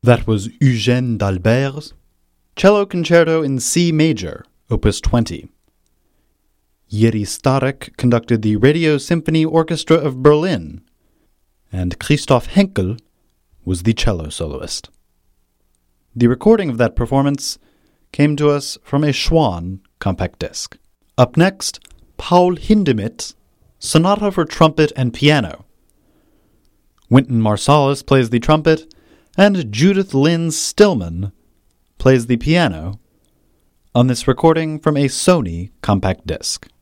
That was Eugène d'Albert's Cello Concerto in C Major, Opus 20. Jiří Starek conducted the Radio Symphony Orchestra of Berlin, and Christoph Henkel was the cello soloist. The recording of that performance came to us from a Schwann compact disc. Up next, Paul Hindemith, Sonata for Trumpet and Piano. Wynton Marsalis plays the trumpet, and Judith Lynn Stillman plays the piano on this recording from a Sony compact disc.